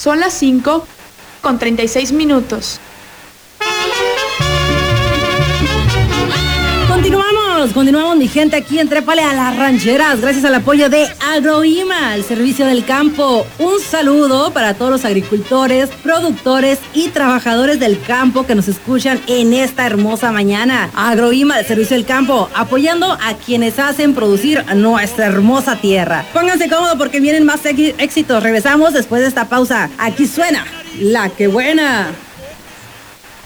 Son las 5:36. Continuamos mi gente aquí en Trépale a las Rancheras, gracias al apoyo de Agroima, el servicio del campo. Un saludo para todos los agricultores, productores y trabajadores del campo que nos escuchan en esta hermosa mañana. Agroima, el servicio del campo, apoyando a quienes hacen producir nuestra hermosa tierra. Pónganse cómodos porque vienen más éxitos. Regresamos después de esta pausa. Aquí suena La Que Buena.